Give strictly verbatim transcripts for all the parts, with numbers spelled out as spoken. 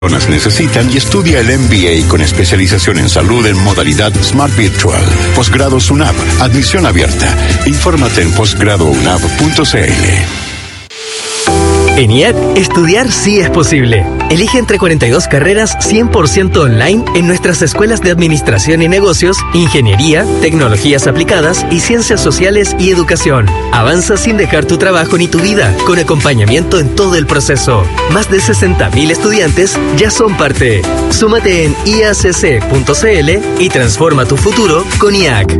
necesitan y estudia el M B A con especialización en salud en modalidad Smart Virtual. Posgrado SUNAP, admisión abierta. Infórmate en posgrado unab punto c l. En I A C, estudiar sí es posible. Elige entre cuarenta y dos carreras cien por ciento online en nuestras escuelas de Administración y Negocios, Ingeniería, Tecnologías Aplicadas y Ciencias Sociales y Educación. Avanza sin dejar tu trabajo ni tu vida, con acompañamiento en todo el proceso. Más de sesenta mil estudiantes ya son parte. Súmate en i a c c punto c l y transforma tu futuro con I A C.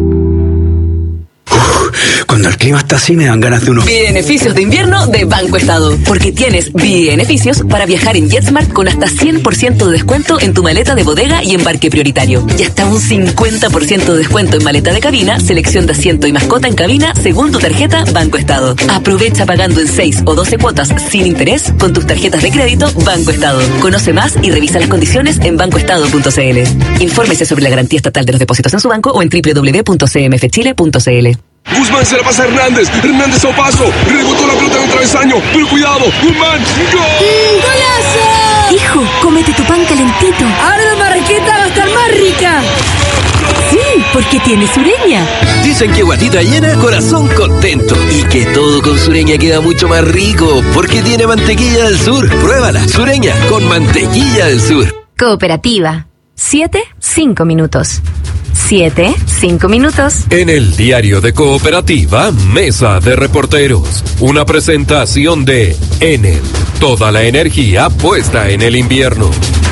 Cuando el clima está así me dan ganas de unos beneficios de invierno de Banco Estado. Porque tienes beneficios para viajar en JetSmart con hasta cien por ciento de descuento en tu maleta de bodega y embarque prioritario. Y hasta un cincuenta por ciento de descuento en maleta de cabina, selección de asiento y mascota en cabina según tu tarjeta Banco Estado. Aprovecha pagando en seis o doce cuotas sin interés con tus tarjetas de crédito Banco Estado. Conoce más y revisa las condiciones en banco estado punto c l. Infórmese sobre la garantía estatal de los depósitos en su banco o en doble u doble u doble u punto c m f chile punto c l. Guzmán se la pasa a Hernández. Hernández a un paso. Rebotó la pelota en el travesaño. Pero cuidado. Guzmán. ¡Gol! ¡Golazo! Hijo, cómete tu pan calentito. Ahora la marraqueta va a estar más rica. Sí, porque tiene Sureña. Dicen que guatita llena, corazón contento. Y que todo con Sureña queda mucho más rico. Porque tiene mantequilla del sur. Pruébala. Sureña con mantequilla del sur. Cooperativa. Siete, cinco minutos. Siete, cinco minutos. En el diario de Cooperativa, Mesa de Reporteros. Una presentación de Enel. Toda la energía puesta en el invierno.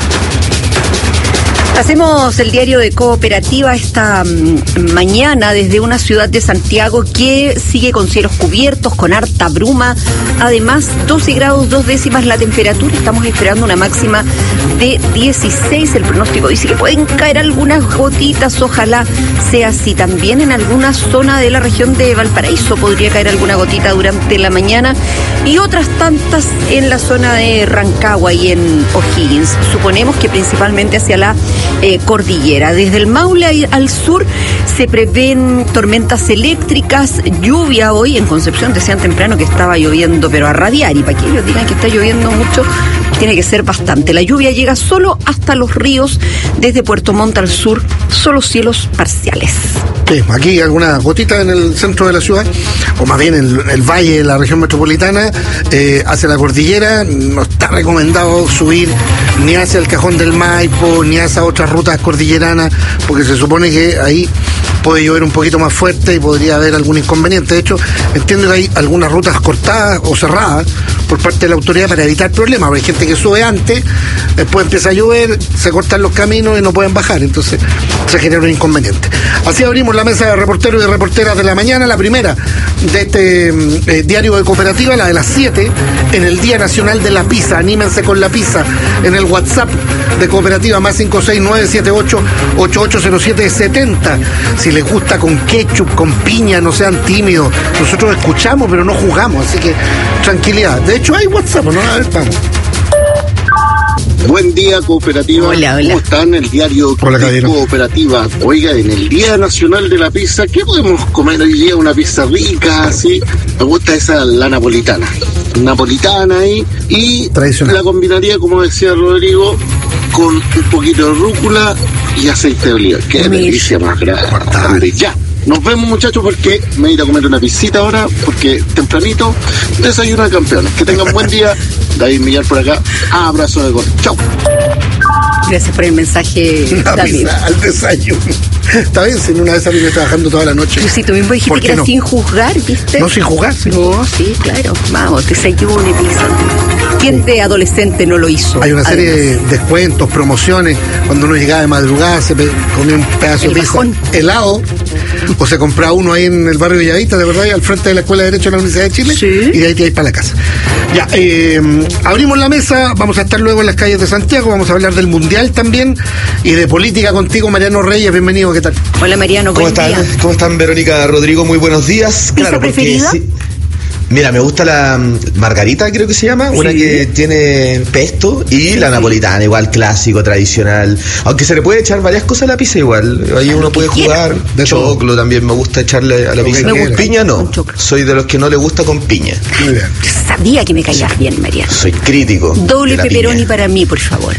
Hacemos el diario de Cooperativa esta mm, mañana desde una ciudad de Santiago que sigue con cielos cubiertos, con harta bruma. Además, doce grados, dos décimas la temperatura. Estamos esperando una máxima de dieciséis. El pronóstico dice que pueden caer algunas gotitas. Ojalá sea así. También en alguna zona de la región de Valparaíso podría caer alguna gotita durante la mañana. Y otras tantas en la zona de Rancagua y en O'Higgins. Suponemos que principalmente hacia la Eh, cordillera. Desde el Maule al sur se prevén tormentas eléctricas, lluvia hoy. En Concepción decían temprano que estaba lloviendo, pero a radiar, y para que ellos digan que está lloviendo mucho, tiene que ser bastante. La lluvia llega solo hasta los ríos, desde Puerto Montt al sur, solo cielos parciales. Sí, aquí alguna gotita en el centro de la ciudad, o más bien en el, el valle de la región metropolitana, eh, hacia la cordillera. No está recomendado subir ni hacia el Cajón del Maipo, ni hacia otras rutas cordilleranas, porque se supone que ahí puede llover un poquito más fuerte y podría haber algún inconveniente. De hecho, entiendo que hay algunas rutas cortadas o cerradas por parte de la autoridad para evitar problemas. Hay gente que sube antes, después empieza a llover, se cortan los caminos y no pueden bajar, entonces se genera un inconveniente. Así abrimos la mesa de reporteros y reporteras de la mañana, la primera de este eh, diario de Cooperativa, la de las siete, en el Día Nacional de la Pizza. Anímense con la pizza en el WhatsApp de Cooperativa, más cinco seis nueve siete ocho ocho ocho cero siete siete cero. Si les gusta con ketchup, con piña, no sean tímidos. Nosotros escuchamos, pero no jugamos, así que tranquilidad. De hecho, hay WhatsApp, ¿no? A ver, vamos. Buen día, Cooperativa. Hola, hola. ¿Cómo están? El diario Hola, Cooperativa. Oiga, en el Día Nacional de la Pizza, ¿qué podemos comer hoy día? Una pizza rica, así. Me gusta esa, la napolitana. Napolitana ahí. Y la combinaría, como decía Rodrigo, con un poquito de rúcula y aceite de oliva. Qué delicia más grande. Ya. Nos vemos, muchachos, porque me voy a ir a comer una piscita ahora, porque tempranito desayuno de campeones. Que tengan buen día. David Millar por acá. Abrazo de gol. Chau. Gracias por el mensaje, Una David. pizza al desayuno. Está bien, si en una vez vine trabajando toda la noche. Pero si tú mismo dijiste que era no? sin juzgar, ¿viste? No, sin jugar, sí. No, sí, claro. Vamos, desayuno y pizza. ¿Quién de adolescente no lo hizo? Hay una serie Además. de descuentos, promociones. Cuando uno llegaba de madrugada, se pe- comía un pedazo El de pizza bajón. helado, o se compraba uno ahí en el barrio Villavista, de verdad, y al frente de la Escuela de Derecho de la Universidad de Chile, Sí. y de ahí te vais para la casa. Ya, eh, abrimos la mesa, vamos a estar luego en las calles de Santiago, vamos a hablar del Mundial también, y de política contigo, Mariano Reyes, bienvenido, ¿qué tal? Hola, Mariano, ¿Cómo buen están? día. ¿Cómo están, Verónica, Rodrigo? Muy buenos días. ¿Pizza preferida? sí, Mira, me gusta la margarita, creo que se llama, una sí. que tiene pesto y sí, la napolitana, igual clásico, tradicional. Aunque se le puede echar varias cosas a la pizza igual. Ahí uno puede jugar. De choclo también me gusta echarle a la pizza. Con piña no. Soy de los que no le gusta con piña. Muy bien. Yo sabía que me caías bien, Mariano. Soy crítico. Doble pepperoni para mí, por favor.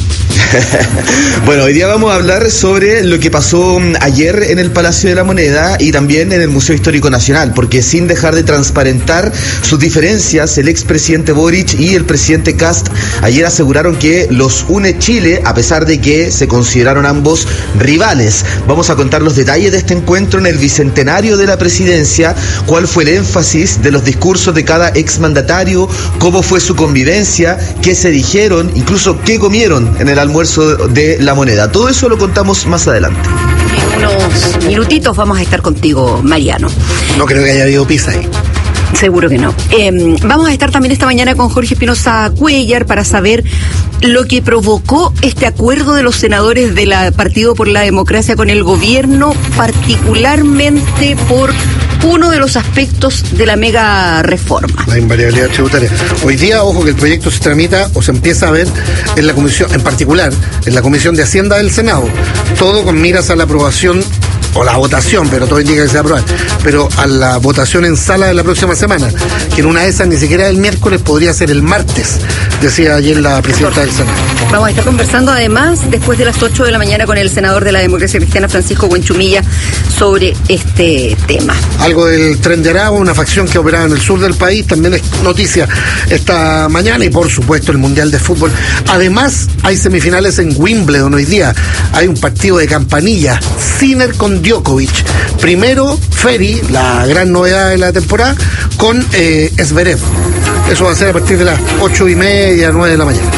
Bueno, hoy día vamos a hablar sobre lo que pasó ayer en el Palacio de la Moneda y también en el Museo Histórico Nacional, porque sin dejar de transparentar sus diferencias, el expresidente Boric y el presidente Kast ayer aseguraron que los une Chile, a pesar de que se consideraron ambos rivales. Vamos a contar los detalles de este encuentro en el bicentenario de la presidencia, cuál fue el énfasis de los discursos de cada exmandatario, cómo fue su convivencia, qué se dijeron, incluso qué comieron en el almuerzo de la Moneda. Todo eso lo contamos más adelante. En unos minutitos vamos a estar contigo, Mariano. No creo que haya habido pizza ahí. Seguro que no. Eh, vamos a estar también esta mañana con Jorge Espinosa Cuéllar para saber lo que provocó este acuerdo de los senadores del Partido por la Democracia con el gobierno, particularmente por uno de los aspectos de la mega reforma. La invariabilidad tributaria. Hoy día, ojo, que el proyecto se tramita o se empieza a ver en la comisión, en particular, en la Comisión de Hacienda del Senado. Todo con miras a la aprobación o la votación, pero todo indica que se va a aprobar, pero a la votación en sala de la próxima semana, que en una de esas ni siquiera el miércoles, podría ser el martes, decía ayer la presidenta del Senado. Vamos a estar conversando además después de las ocho de la mañana con el senador de la Democracia Cristiana, Francisco Buenchumilla, sobre este tema. Algo del Tren de Aragua, una facción que operaba en el sur del país, también es noticia esta mañana, y por supuesto el Mundial de Fútbol. Además, hay semifinales en Wimbledon hoy día, hay un partido de campanilla, Sinner con Djokovic. Primero, Ferry, la gran novedad de la temporada, con eh, Zverev. Eso va a ser a partir de las ocho y media, nueve de la mañana.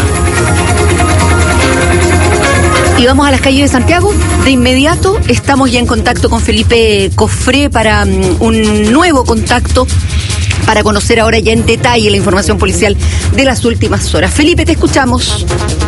Y vamos a las calles de Santiago. De inmediato estamos ya en contacto con Felipe Cofré para um, un nuevo contacto para conocer ahora ya en detalle la información policial de las últimas horas. Felipe, te escuchamos.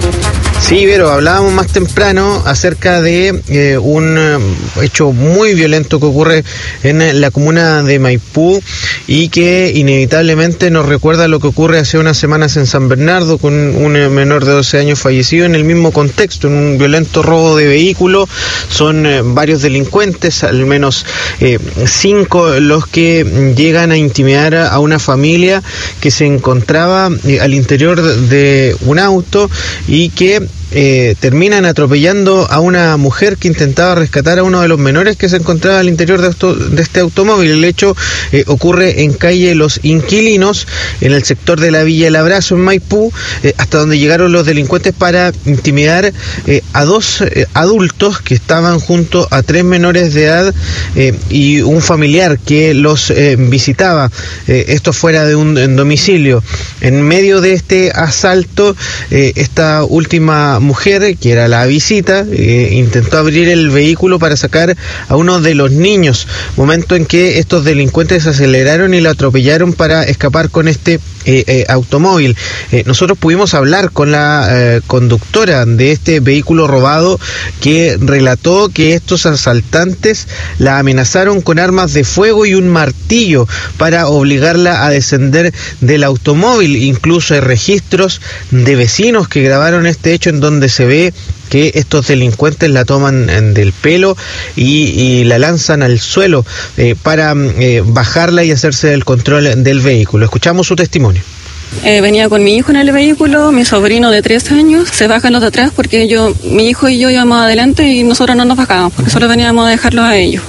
Sí, Vero, hablábamos más temprano acerca de eh, un eh, hecho muy violento que ocurre en la comuna de Maipú y que inevitablemente nos recuerda lo que ocurre hace unas semanas en San Bernardo con un menor de doce años fallecido en el mismo contexto, en un violento robo de vehículo. Son eh, varios delincuentes, al menos eh, cinco, los que llegan a intimidar a una familia que se encontraba eh, al interior de un auto y que Eh, terminan atropellando a una mujer que intentaba rescatar a uno de los menores que se encontraba al interior de, auto, de este automóvil. El hecho eh, ocurre en calle Los Inquilinos, en el sector de la Villa El Abrazo, en Maipú, eh, hasta donde llegaron los delincuentes para intimidar eh, a dos eh, adultos que estaban junto a tres menores de edad eh, y un familiar que los eh, visitaba, eh, esto fuera de un en domicilio. En medio de este asalto, eh, esta última mujer, que era la visita, eh, intentó abrir el vehículo para sacar a uno de los niños, momento en que estos delincuentes aceleraron y la atropellaron para escapar con este eh, eh, automóvil. Eh, nosotros pudimos hablar con la eh, conductora de este vehículo robado, que relató que estos asaltantes la amenazaron con armas de fuego y un martillo para obligarla a descender del automóvil. Incluso hay registros de vecinos que grabaron este hecho en donde se ve que estos delincuentes la toman del pelo y, y la lanzan al suelo eh, para eh, bajarla y hacerse del control del vehículo. Escuchamos su testimonio. Eh, venía con mi hijo en el vehículo, mi sobrino de tres años, se bajan los de atrás porque yo, mi hijo y yo íbamos adelante y nosotros no nos bajamos porque solo veníamos a dejarlos a ellos.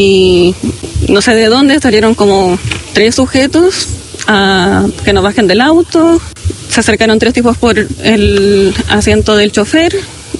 Y no sé de dónde salieron como tres sujetos a que nos bajen del auto. Se acercaron tres tipos por el asiento del chofer,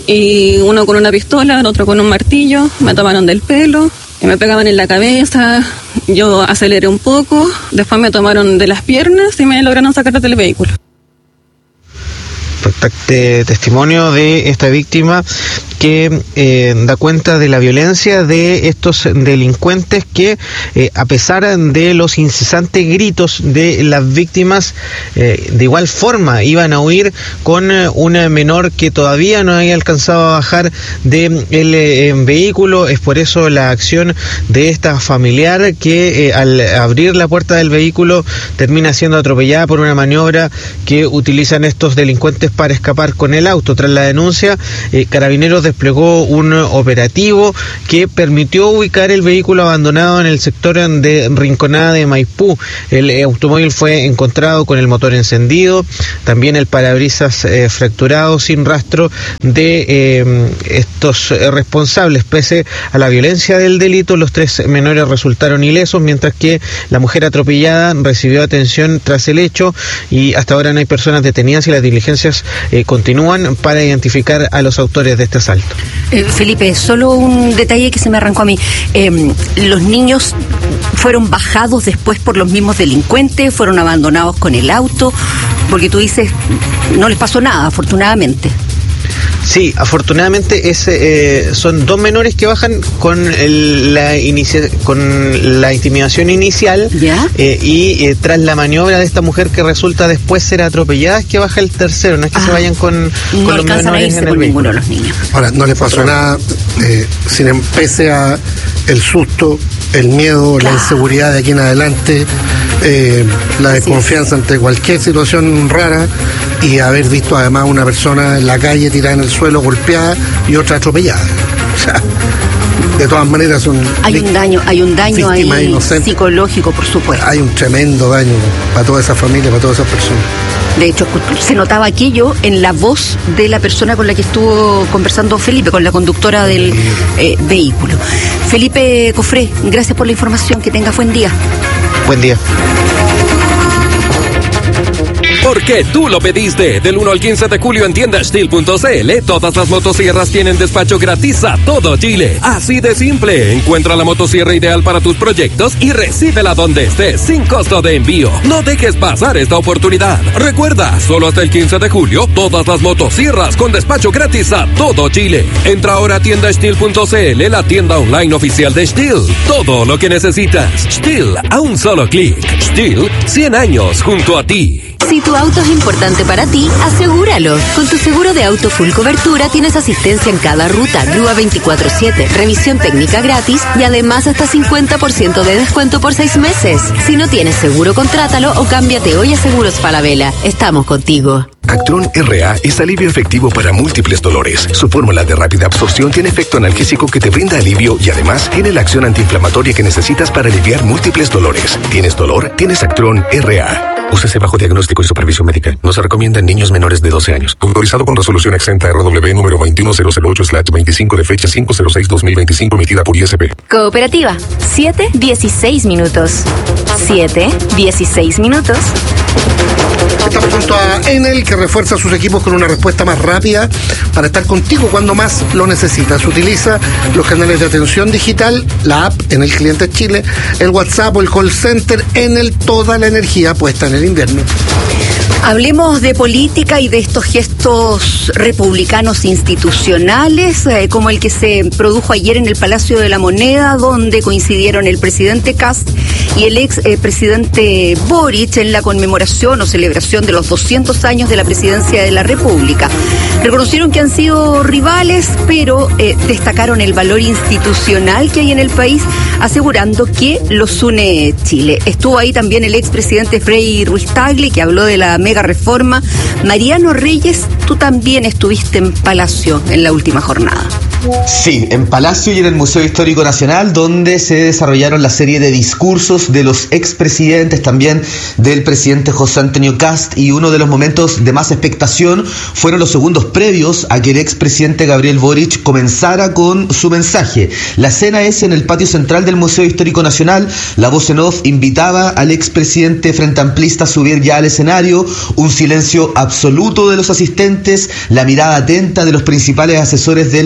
y uno con una pistola, el otro con un martillo, me tomaron del pelo, y me pegaban en la cabeza, yo aceleré un poco, después me tomaron de las piernas y me lograron sacar del vehículo. impactante testimonio de esta víctima que eh, da cuenta de la violencia de estos delincuentes que, eh, a pesar de los incesantes gritos de las víctimas, eh, de igual forma iban a huir con eh, una menor que todavía no había alcanzado a bajar del de eh, vehículo. Es por eso la acción de esta familiar que eh, al abrir la puerta del vehículo termina siendo atropellada por una maniobra que utilizan estos delincuentes para escapar con el auto. Tras la denuncia, eh, Carabineros desplegó un operativo que permitió ubicar el vehículo abandonado en el sector de Rinconada de Maipú. El eh, automóvil fue encontrado con el motor encendido, también el parabrisas eh, fracturado, sin rastro de eh, estos eh, responsables. Pese a la violencia del delito, los tres menores resultaron ilesos, mientras que la mujer atropellada recibió atención tras el hecho, y hasta ahora no hay personas detenidas y las diligencias eh, continúan para identificar a los autores de este asalto. Eh, Felipe, solo un detalle que se me arrancó a mí. Eh, los niños fueron bajados después por los mismos delincuentes, fueron abandonados con el auto, porque tú dices, no les pasó nada, afortunadamente. Sí, afortunadamente es, eh, son dos menores que bajan con el, la inicia, con la intimidación inicial eh, y eh, tras la maniobra de esta mujer que resulta después ser atropellada es que baja el tercero, no es que ah, se vayan con, con no los menores en el ninguno de los niños. Ahora, no les pasó nada, eh, sin pese a el susto, el miedo, claro, la inseguridad de aquí en adelante, eh, la desconfianza ante cualquier situación rara, y haber visto además una persona en la calle tirada en el suelo, golpeada, y otra atropellada. O sea, de todas maneras son hay un daño, hay un daño ahí inocentes. Psicológico, por supuesto. Hay un tremendo daño para toda esa familia, para todas esas personas. De hecho, se notaba aquello en la voz de la persona con la que estuvo conversando Felipe, con la conductora del eh, vehículo. Felipe Cofré, gracias por la información, que tenga buen día. Buen día. Porque tú lo pediste. Del uno al quince de julio en tienda steel punto c l, todas las motosierras tienen despacho gratis a todo Chile. Así de simple. Encuentra la motosierra ideal para tus proyectos y recíbela donde estés sin costo de envío. No dejes pasar esta oportunidad. Recuerda, solo hasta el quince de julio, todas las motosierras con despacho gratis a todo Chile. Entra ahora a tienda steel punto c l, la tienda online oficial de Steel. Todo lo que necesitas. Steel, a un solo clic. Steel, cien años junto a ti. Si tu auto es importante para ti, asegúralo. Con tu seguro de auto full cobertura tienes asistencia en cada ruta, grúa veinticuatro siete, revisión técnica gratis y además hasta cincuenta por ciento de descuento por seis meses. Si no tienes seguro, contrátalo o cámbiate hoy a Seguros Falabella. Estamos contigo. Actron R A es alivio efectivo para múltiples dolores. Su fórmula de rápida absorción tiene efecto analgésico que te brinda alivio y además tiene la acción antiinflamatoria que necesitas para aliviar múltiples dolores. ¿Tienes dolor? Tienes Actron R A. Úsese bajo diagnóstico y supervisión médica. No se recomienda en niños menores de doce años. Autorizado con resolución exenta R W número veintiuno mil ocho slash veinticinco de fecha cinco cero seis dos mil veinticinco emitida por I S P. Cooperativa, siete dieciséis minutos. siete dieciséis minutos. Estamos junto a Enel, que refuerza sus equipos con una respuesta más rápida para estar contigo cuando más lo necesitas. Utiliza los canales de atención digital, la app Enel Clientes Chile, el WhatsApp o el call center. Enel, toda la energía puesta en el invierno. Hablemos de política y de estos gestos republicanos institucionales, eh, como el que se produjo ayer en el Palacio de la Moneda, donde coincidieron el presidente Kast y el ex eh, presidente Boric en la conmemoración o celebración de los doscientos años de la presidencia de la República. Reconocieron que han sido rivales, pero eh, destacaron el valor institucional que hay en el país, asegurando que los une Chile. Estuvo ahí también el ex presidente Frei Ruiz Tagle, que habló de la mega reforma. Mariano Reyes, tú también estuviste en Palacio en la última jornada. Sí, en Palacio y en el Museo Histórico Nacional, donde se desarrollaron la serie de discursos de los expresidentes, también del presidente José Antonio Kast, y uno de los momentos de más expectación fueron los segundos previos a que el expresidente Gabriel Boric comenzara con su mensaje. La escena es en el patio central del Museo Histórico Nacional. La voz en off invitaba al expresidente frente amplista a subir ya al escenario, un silencio absoluto de los asistentes, la mirada atenta de los principales asesores del presidente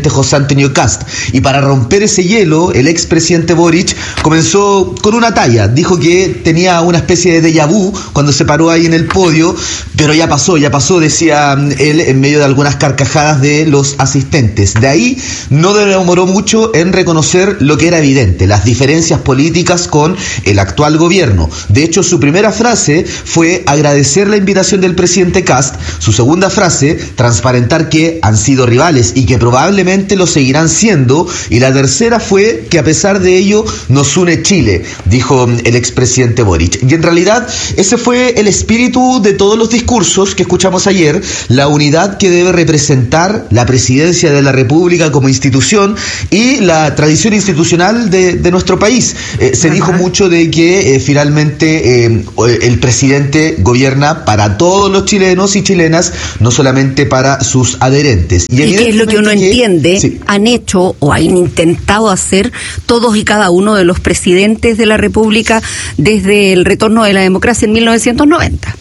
presidente José Antonio Kast. Y para romper ese hielo, el expresidente Boric comenzó con una talla. Dijo que tenía una especie de déjà vu cuando se paró ahí en el podio, pero ya pasó, ya pasó, decía él en medio de algunas carcajadas de los asistentes. De ahí no demoró mucho en reconocer lo que era evidente, las diferencias políticas con el actual gobierno. De hecho, su primera frase fue agradecer la invitación del presidente Kast. Su segunda frase, transparentar que han sido rivales y que probablemente lo seguirán siendo. Y la tercera fue que a pesar de ello nos une Chile, dijo el expresidente Boric. Y en realidad ese fue el espíritu de todos los discursos que escuchamos ayer, la unidad que debe representar la presidencia de la República como institución y la tradición institucional de, de nuestro país. Eh, se Ajá. dijo mucho de que eh, finalmente eh, el presidente gobierna para todos los chilenos y chilenas, no solamente para sus adherentes. Y, y que es lo que uno que, entiende, sí. han hecho o han intentado hacer todos y cada uno de los presidentes de la República desde el retorno de la democracia en mil novecientos noventa.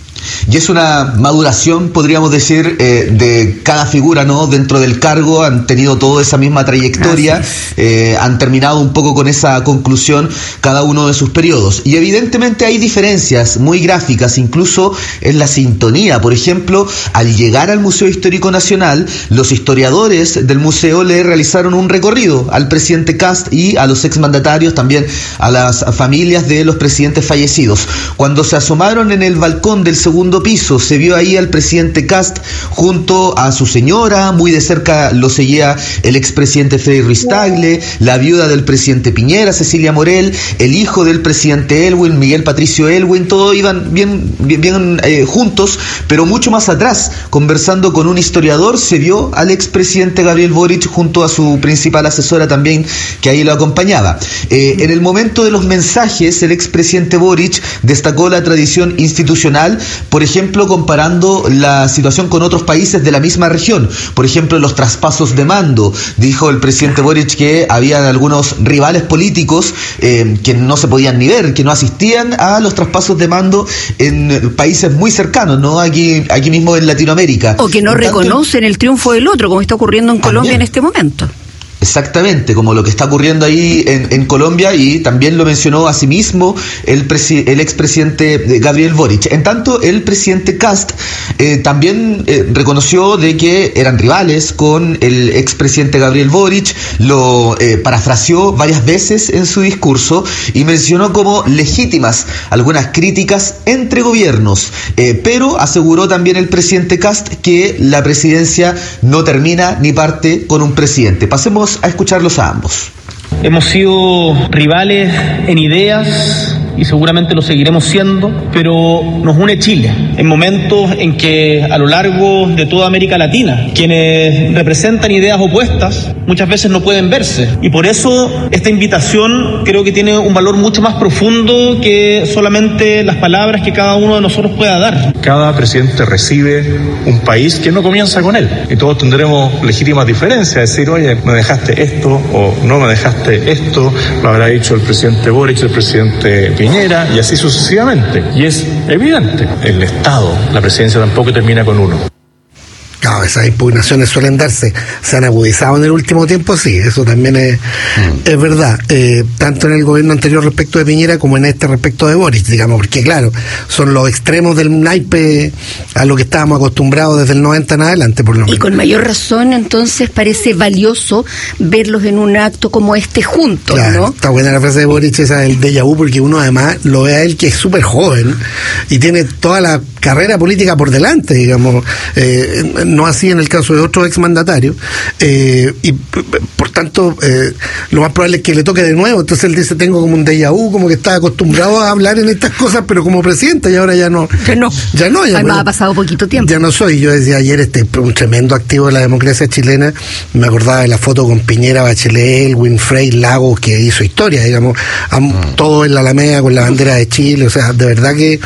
Y es una maduración, podríamos decir, eh, de cada figura, ¿no? Dentro del cargo han tenido toda esa misma trayectoria, eh, han terminado un poco con esa conclusión cada uno de sus periodos. Y evidentemente hay diferencias muy gráficas, incluso en la sintonía. Por ejemplo, al llegar al Museo Histórico Nacional, los historiadores del museo le realizaron un recorrido al presidente Kast y a los exmandatarios, también a las familias de los presidentes fallecidos. Cuando se asomaron en el balcón del segundo piso, se vio ahí al presidente Kast junto a su señora, muy de cerca lo seguía el expresidente Frei Ruiz Tagle, la viuda del presidente Piñera, Cecilia Morel, el hijo del presidente Elwin, Miguel Patricio Elwin, todos iban bien, bien, bien eh, juntos, pero mucho más atrás, conversando con un historiador, se vio al expresidente Gabriel Boric junto a su principal asesora también, que ahí lo acompañaba. Eh, en el momento de los mensajes, el expresidente Boric destacó la tradición institucional, por ejemplo, comparando la situación con otros países de la misma región. Por ejemplo, los traspasos de mando. Dijo el presidente Boric que había algunos rivales políticos eh, que no se podían ni ver, que no asistían a los traspasos de mando en países muy cercanos, ¿no? Aquí, aquí mismo en Latinoamérica. O que no Por reconocen tanto, el triunfo del otro, como está ocurriendo en Colombia también en este momento. Exactamente, como lo que está ocurriendo ahí en, en Colombia, y también lo mencionó a sí mismo el, presi- el expresidente Gabriel Boric. En tanto, el presidente Kast eh, también eh, reconoció de que eran rivales con el expresidente Gabriel Boric, lo eh, parafraseó varias veces en su discurso y mencionó como legítimas algunas críticas entre gobiernos, eh, pero aseguró también el presidente Kast que la presidencia no termina ni parte con un presidente. Pasemos a escucharlos a ambos. Hemos sido rivales en ideas y seguramente lo seguiremos siendo, pero nos une Chile en momentos en que a lo largo de toda América Latina quienes representan ideas opuestas muchas veces no pueden verse, y por eso esta invitación creo que tiene un valor mucho más profundo que solamente las palabras que cada uno de nosotros pueda dar. Cada presidente recibe un país que no comienza con él, y todos tendremos legítimas diferencias, decir, oye, me dejaste esto o no me dejaste esto, lo habrá dicho el presidente Boric, el presidente Piñera, y así sucesivamente. Y es evidente, el Estado, la presidencia tampoco termina con uno. Claro, esas impugnaciones suelen darse, se han agudizado en el último tiempo, sí, eso también es, mm. es verdad, eh, tanto en el gobierno anterior respecto de Piñera como en este respecto de Boric, digamos, porque claro, son los extremos del naipe a lo que estábamos acostumbrados desde el noventa en adelante, por lo menos. Y con mayor razón, entonces, parece valioso verlos en un acto como este juntos, claro, ¿no? Está buena la frase de Boric, esa del déjà vu, porque uno además lo ve a él que es súper joven y tiene toda la carrera política por delante, digamos, eh, no así en el caso de otros exmandatarios, eh, y por tanto eh, lo más probable es que le toque de nuevo. Entonces él dice, tengo como un déjà vu, como que estaba acostumbrado a hablar en estas cosas, pero como presidente, y ahora ya no. Ya no. Ya no. Ya Además no, ha pasado poquito tiempo. Ya no soy. Yo decía ayer, este un tremendo activo de la democracia chilena. Me acordaba de la foto con Piñera, Bachelet, Elwin, Frei, Lagos, que hizo historia, digamos, mm. todo en la Alameda con la bandera de Chile. O sea, de verdad que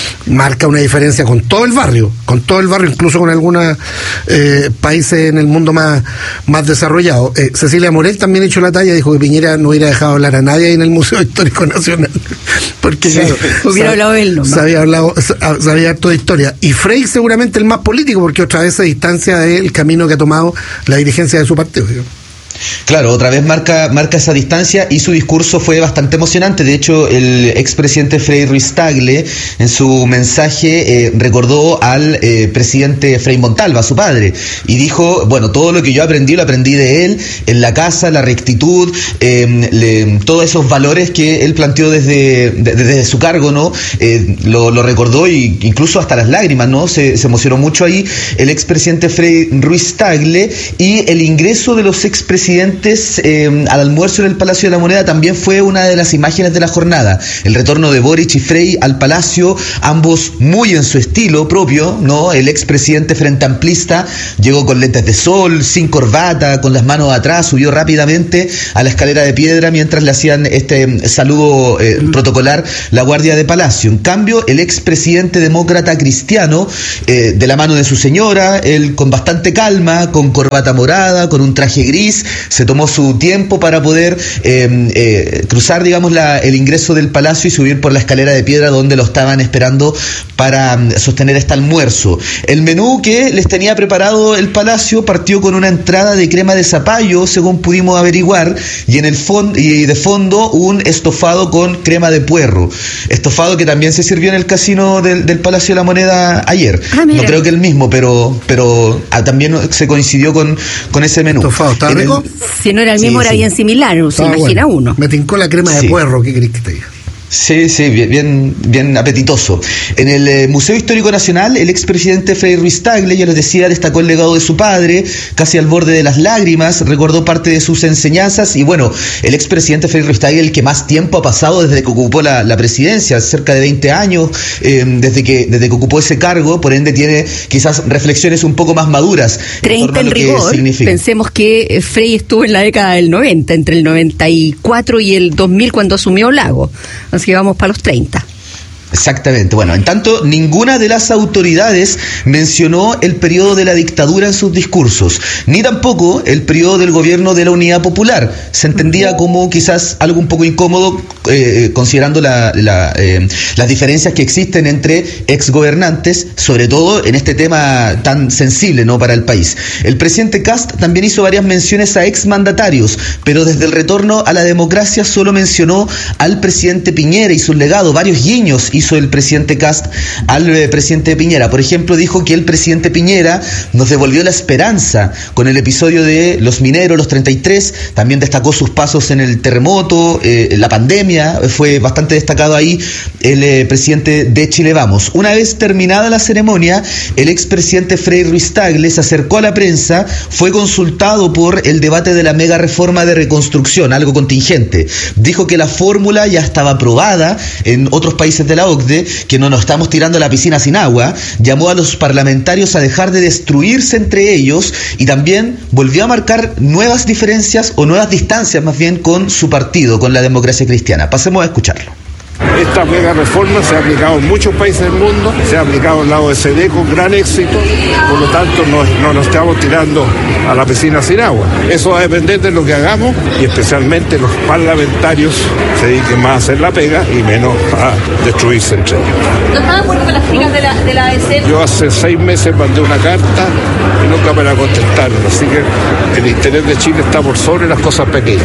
marca una diferencia con todo el barrio, con todo el barrio, incluso con algunos eh, países en el mundo más, más desarrollado. Eh, Cecilia Morel también echó la talla, dijo que Piñera no hubiera dejado hablar a nadie ahí en el Museo Histórico Nacional, porque sí, claro, hubiera hablado él nomás. Se había hablado, se había toda historia. Y Frey seguramente el más político, porque otra vez se distancia del camino que ha tomado la dirigencia de su partido, digamos. Claro, otra vez marca, marca esa distancia y su discurso fue bastante emocionante. De hecho, el expresidente Frei Ruiz-Tagle en su mensaje eh, recordó al eh, presidente Frei Montalva, su padre, y dijo, bueno, todo lo que yo aprendí lo aprendí de él, en la casa, la rectitud, eh, le, todos esos valores que él planteó desde, de, desde su cargo, ¿no? Eh, lo, lo recordó y incluso hasta las lágrimas, ¿no? Se, se emocionó mucho ahí el expresidente Frei Ruiz-Tagle, y el ingreso de los expresidentes Eh, al almuerzo en el Palacio de la Moneda también fue una de las imágenes de la jornada. El retorno de Boric y Frey al Palacio, ambos muy en su estilo propio, ¿no? El expresidente frente amplista llegó con lentes de sol, sin corbata, con las manos atrás, subió rápidamente a la escalera de piedra mientras le hacían este saludo eh, protocolar la guardia de Palacio. En cambio, el expresidente demócrata cristiano, eh, de la mano de su señora, él con bastante calma, con corbata morada, con un traje gris, se tomó su tiempo para poder eh, eh, cruzar, digamos, la, el ingreso del Palacio y subir por la escalera de piedra donde lo estaban esperando para um, sostener este almuerzo. El menú que les tenía preparado el Palacio partió con una entrada de crema de zapallo, según pudimos averiguar, y en el fondo y de fondo un estofado con crema de puerro. Estofado que también se sirvió en el casino del, del Palacio de la Moneda ayer. Ah, no creo que el mismo, pero pero ah, también se coincidió con, con ese menú. ¿Estofado está rico? Si no era el mismo, sí, era sí. bien similar, se ah, imagina bueno. uno. Me tincó la crema de sí. puerro, ¿qué querés que te diga? Sí, sí, bien, bien apetitoso. En el eh, Museo Histórico Nacional, el expresidente Frei Ruiz-Tagle, ya les decía, destacó el legado de su padre, casi al borde de las lágrimas, recordó parte de sus enseñanzas, y bueno, el expresidente Frei Ruiz-Tagle, el que más tiempo ha pasado desde que ocupó la, la presidencia, cerca de veinte años, eh, desde que desde que ocupó ese cargo, por ende tiene quizás reflexiones un poco más maduras. treinta en, en rigor, pensemos que Frei estuvo en la década del noventa, entre el noventa y cuatro y el dos mil cuando asumió Lago. Así que vamos para los treinta. Exactamente. Bueno, en tanto, ninguna de las autoridades mencionó el periodo de la dictadura en sus discursos, ni tampoco el periodo del gobierno de la Unidad Popular. Se entendía como quizás algo un poco incómodo, eh, considerando la, la, eh, las diferencias que existen entre exgobernantes, sobre todo en este tema tan sensible, ¿no?, para el país. El presidente Kast también hizo varias menciones a exmandatarios, pero desde el retorno a la democracia solo mencionó al presidente Piñera y su legado, varios guiños hizo el presidente Kast al eh, presidente Piñera. Por ejemplo, dijo que el presidente Piñera nos devolvió la esperanza con el episodio de los mineros, los treinta y tres, también destacó sus pasos en el terremoto, eh, la pandemia, fue bastante destacado ahí el eh, presidente de Chile Vamos. Una vez terminada la ceremonia, el expresidente Frei Ruiz-Tagle se acercó a la prensa, fue consultado por el debate de la mega reforma de reconstrucción, algo contingente. Dijo que la fórmula ya estaba aprobada en otros países de la O C D E, que no nos estamos tirando a la piscina sin agua, llamó a los parlamentarios a dejar de destruirse entre ellos y también volvió a marcar nuevas diferencias o nuevas distancias más bien con su partido, con la Democracia Cristiana. Pasemos a escucharlo. Esta mega reforma se ha aplicado en muchos países del mundo, se ha aplicado en la O E C D con gran éxito, por lo tanto no, no nos estamos tirando a la piscina sin agua. Eso va a depender de lo que hagamos y especialmente los parlamentarios se dediquen más a hacer la pega y menos a destruirse entre ellos. ¿No está de acuerdo con las críticas de la, de la A E C? Yo hace seis meses mandé una carta y nunca me la contestaron, así que el interés de Chile está por sobre las cosas pequeñas.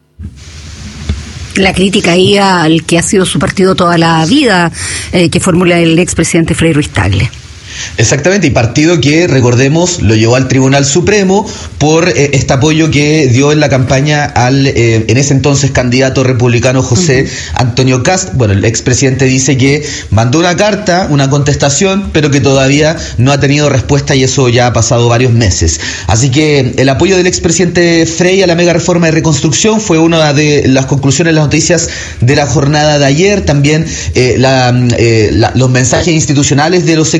La crítica ahí al que ha sido su partido toda la vida, eh, que formula el expresidente Frei Ruiz-Tagle. Exactamente, y partido que, recordemos, lo llevó al Tribunal Supremo por eh, este apoyo que dio en la campaña al, eh, en ese entonces, candidato republicano José uh-huh. Antonio Kast. Bueno, el expresidente dice que mandó una carta, una contestación, pero que todavía no ha tenido respuesta y eso ya ha pasado varios meses. Así que el apoyo del expresidente Frei a la mega reforma de reconstrucción fue una de las conclusiones, las noticias de la jornada de ayer. También eh, la, eh, la, los mensajes institucionales de los expresidentes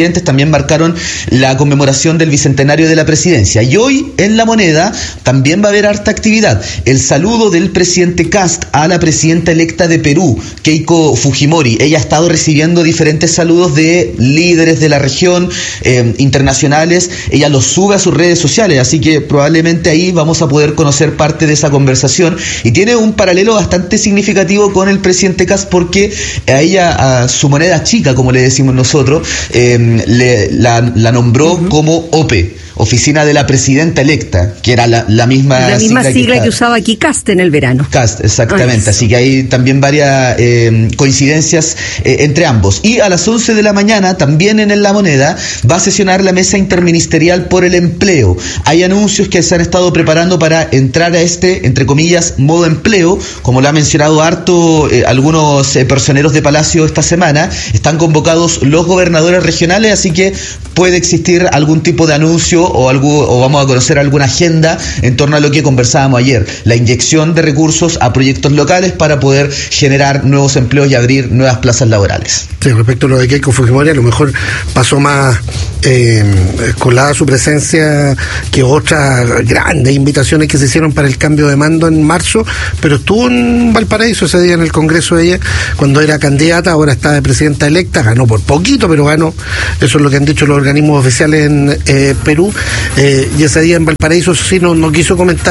presidentes también marcaron la conmemoración del bicentenario de la presidencia. Y hoy en La Moneda también va a haber harta actividad. El saludo del presidente Kast a la presidenta electa de Perú, Keiko Fujimori. Ella ha estado recibiendo diferentes saludos de líderes de la región, eh, internacionales. Ella los sube a sus redes sociales, así que probablemente ahí vamos a poder conocer parte de esa conversación. Y tiene un paralelo bastante significativo con el presidente Kast, porque a ella, a su moneda chica, como le decimos nosotros, eh, le, la, la nombró uh-huh. como O P E, Oficina de la Presidenta Electa, que era la, la misma la misma sigla, sigla que, que usaba aquí Kast en el verano. Kast, exactamente. Ay, así que hay también varias eh, coincidencias eh, entre ambos. Y a las once de la mañana, también en La Moneda, va a sesionar la Mesa Interministerial por el Empleo. Hay anuncios que se han estado preparando para entrar a este, entre comillas, modo empleo, como lo ha mencionado harto eh, algunos eh, personeros de Palacio esta semana. Están convocados los gobernadores regionales, así que puede existir algún tipo de anuncio o algo, o vamos a conocer alguna agenda en torno a lo que conversábamos ayer, la inyección de recursos a proyectos locales para poder generar nuevos empleos y abrir nuevas plazas laborales. Sí, respecto a lo de Keiko Fujimori, a lo mejor pasó más eh, colada su presencia que otras grandes invitaciones que se hicieron para el cambio de mando en marzo, pero estuvo en Valparaíso ese día en el Congreso de ella, cuando era candidata, ahora está de presidenta electa, ganó por poquito, pero ganó. Eso es lo que han dicho los organismos oficiales en eh, Perú. Eh, y ese día en Valparaíso sí no, no quiso comentar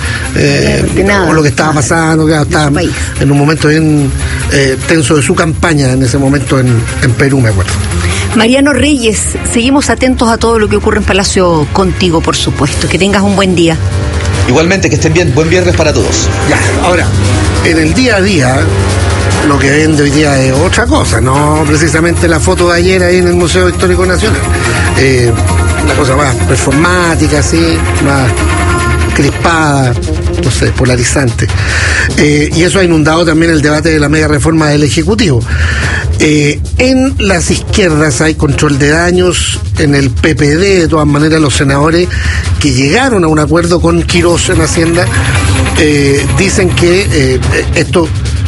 eh, nada, lo que estaba pasando, que estaba en un momento bien eh, tenso de su campaña en ese momento en, en Perú, me acuerdo. Mariano Reyes, seguimos atentos a todo lo que ocurre en Palacio contigo, por supuesto. Que tengas un buen día. Igualmente, que estén bien. Buen viernes para todos. Ya, ahora, en el día a día, lo que ven de hoy día es otra cosa, no precisamente la foto de ayer ahí en el Museo Histórico Nacional. Eh, una cosa más performática, así, más crispada, no sé, polarizante. Eh, y eso ha inundado también el debate de la mega reforma del Ejecutivo. Eh, en las izquierdas hay control de daños, en el P P D, de todas maneras, los senadores que llegaron a un acuerdo con Quirós en Hacienda eh, dicen que eh, esto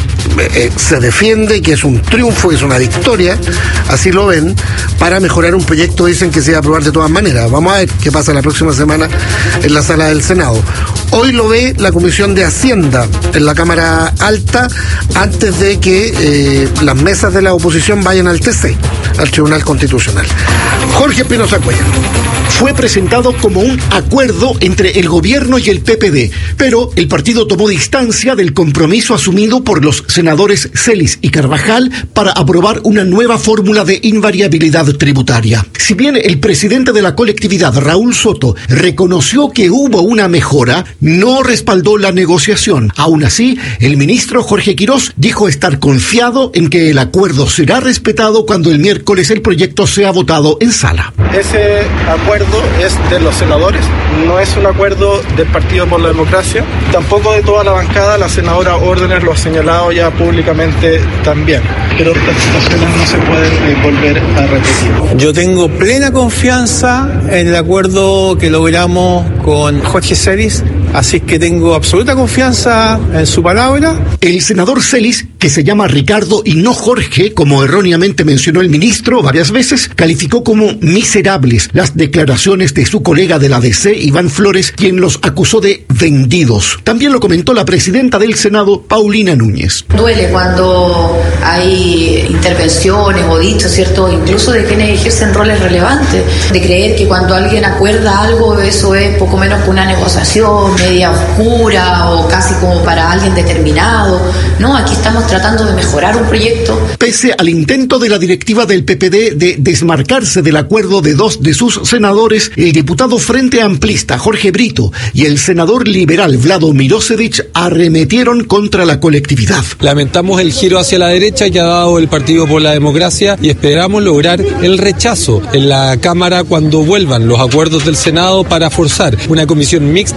Eh, se defiende, que es un triunfo, que es una victoria, así lo ven, para mejorar un proyecto, dicen que se va a aprobar de todas maneras. Vamos a ver qué pasa la próxima semana en la sala del Senado. Hoy lo ve la Comisión de Hacienda en la Cámara Alta, antes de que eh, las mesas de la oposición vayan al T C, al Tribunal Constitucional. Jorge Espinosa Cuellar. Fue presentado como un acuerdo entre el gobierno y el P P D, pero el partido tomó distancia del compromiso asumido por los senadores Celis y Carvajal para aprobar una nueva fórmula de invariabilidad tributaria. Si bien el presidente de la colectividad, Raúl Soto, reconoció que hubo una mejora, no respaldó la negociación. Aún así, el ministro Jorge Quirós dijo estar confiado en que el acuerdo será respetado cuando el miércoles el proyecto sea votado en sala. Ese acuerdo es de los senadores, no es un acuerdo del Partido por la Democracia, tampoco de toda la bancada. La senadora Órdenes lo ha señalado ya públicamente también, pero las situaciones no se pueden eh, volver a repetir. Yo tengo plena confianza en el acuerdo que logramos con Jorge Celis, así que tengo absoluta confianza en su palabra. El senador Celis, que se llama Ricardo y no Jorge, como erróneamente mencionó el ministro varias veces, calificó como miserables las declaraciones de su colega de la D C, Iván Flores, quien los acusó de vendidos. También lo comentó la presidenta del Senado, Paulina Núñez. Duele cuando hay intervenciones o dichos, ¿cierto?, incluso de quienes ejercen roles relevantes, de creer que cuando alguien acuerda algo, eso es poco menos que una negociación media oscura o casi como para alguien determinado. No, aquí estamos tratando de mejorar un proyecto. Pese al intento de la directiva del P P D de desmarcarse del acuerdo de dos de sus senadores, el diputado Frente Amplista Jorge Brito y el senador liberal Vlado Mirosevic arremetieron contra la colectividad. Lamentamos el giro hacia la derecha que ha dado el Partido por la Democracia y esperamos lograr el rechazo en la Cámara cuando vuelvan los acuerdos del Senado para forzar una comisión mixta. Yo creo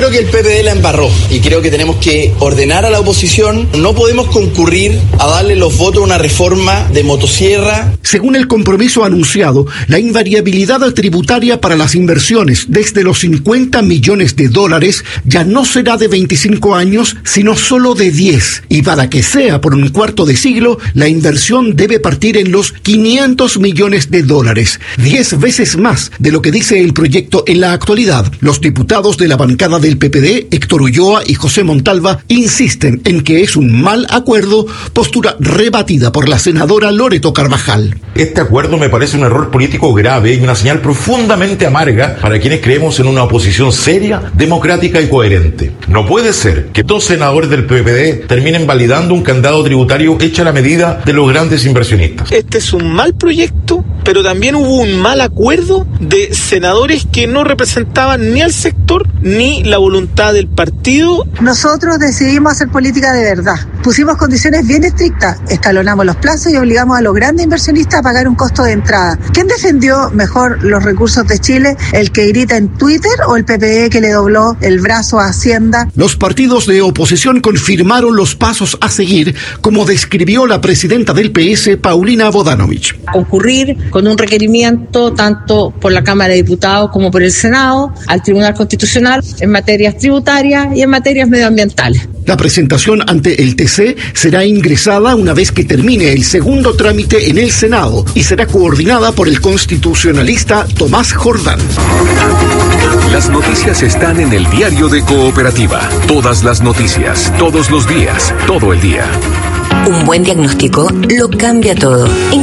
creo que el P P D la embarró y creo que tenemos que ordenar a la oposición. No podemos concurrir a darle los votos a una reforma de motosierra. Según el compromiso anunciado, la invariabilidad tributaria para las inversiones desde los cincuenta millones de dólares ya no será de veinticinco años, sino solo de diez. Y para que sea por un cuarto de siglo, la inversión debe partir en los quinientos millones de dólares, diez veces más de lo que dice el proyecto en la actualidad. Los diputados de la bancada del P P D, Héctor Ulloa y José Montalva, insisten en que es un mal acuerdo, postura rebatida por la senadora Loreto Carvajal. Este acuerdo me parece un error político grave y una señal profundamente amarga para quienes creemos en una oposición seria, democrática y coherente. No puede ser que dos senadores del P P D terminen validando un candado tributario hecho a la medida de los grandes inversionistas. Este es un mal proyecto, pero también hubo un mal acuerdo de senadores que no representaban ni al sector ni la voluntad del partido. Nosotros decidimos hacer política de verdad. Pusimos condiciones bien estrictas, escalonamos los plazos y obligamos a los grandes inversionistas a pagar un costo de entrada. ¿Quién defendió mejor los recursos de Chile? ¿El que grita en Twitter o el P P D que le dobló el brazo a Hacienda? Los partidos de oposición confirmaron los pasos a seguir, como describió la presidenta del P S, Paulina Bodanovich. Concurrir con un requerimiento tanto por la Cámara de Diputados como por el Senado al Tribunal Constitucional en materias tributarias y en materias medioambientales. La presentación ante el T C será ingresada una vez que termine el segundo trámite en el Senado y será coordinada por el constitucionalista Tomás Jordán. Las noticias están en el diario de Cooperativa. Todas las noticias, todos los días, todo el día. Un buen diagnóstico lo cambia todo. En...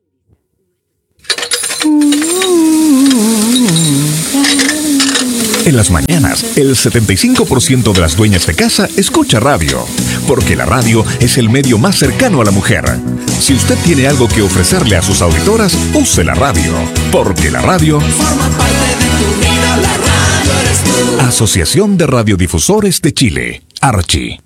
En las mañanas, el setenta y cinco por ciento de las dueñas de casa escucha radio, porque la radio es el medio más cercano a la mujer. Si usted tiene algo que ofrecerle a sus auditoras, use la radio, porque la radio forma parte de tu vida, la radio eres tú. Asociación de Radiodifusores de Chile, Archi.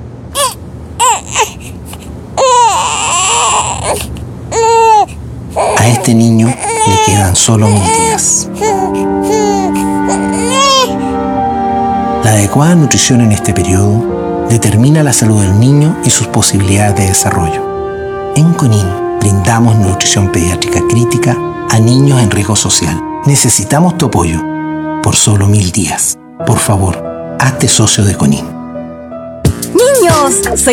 A este niño le quedan solo mil días. La adecuada nutrición en este periodo determina la salud del niño y sus posibilidades de desarrollo. En CONIN brindamos nutrición pediátrica crítica a niños en riesgo social. Necesitamos tu apoyo por solo mil días. Por favor, hazte socio de CONIN. Niños, soy